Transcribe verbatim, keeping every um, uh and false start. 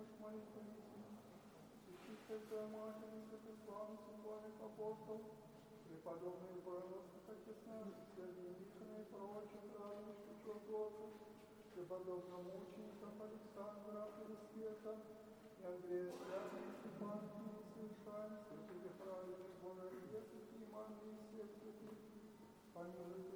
наш молитвенный сын, Святая Матерь, святославных Божьих апостолов, преподобных богословских отец наших, святых духовных пророчек, радующих Чудотворцев, преподобным мученикам Александра, Филистета, и Андрея Святого, Степана, совершаем, святых праведных Божий, святых Иман и всех святых, помилуй